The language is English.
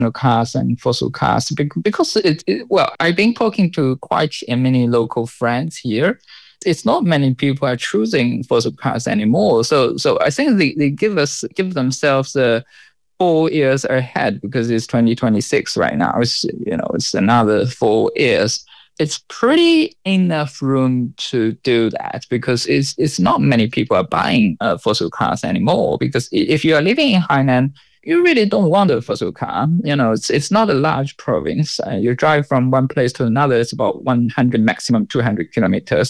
cars and fossil cars because well, I've been talking to quite many local friends here. It's not many people are choosing fossil cars anymore. So I think they give themselves 4 years ahead because it's 2026 right now. It's another 4 years. It's pretty enough room to do that because it's not many people are buying fossil cars anymore. Because if you are living in Hainan, you really don't want a fossil car. It's not a large province. You drive from one place to another, it's about 100, maximum 200 kilometers.